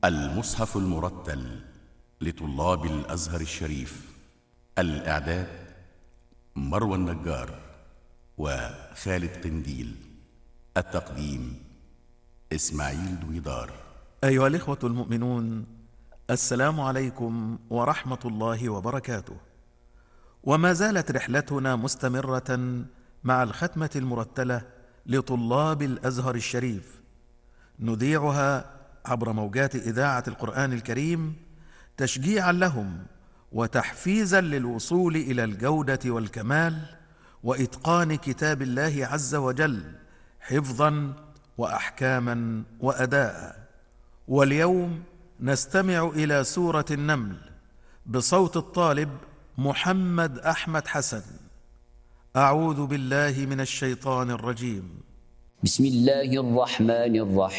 المصحف المرتل لطلاب الأزهر الشريف. الإعداد مروى النجار وخالد قنديل. التقديم إسماعيل دويدار. أيها الإخوة المؤمنون، السلام عليكم ورحمة الله وبركاته. وما زالت رحلتنا مستمرة مع الختمة المرتلة لطلاب الأزهر الشريف، نذيعها عبر موجات إذاعة القرآن الكريم تشجيعا لهم وتحفيزا للوصول إلى الجودة والكمال وإتقان كتاب الله عز وجل حفظا وأحكاما وأداء. واليوم نستمع إلى سورة النمل بصوت الطالب محمد أحمد حسن. أعوذ بالله من الشيطان الرجيم. بسم الله الرحمن الرحيم.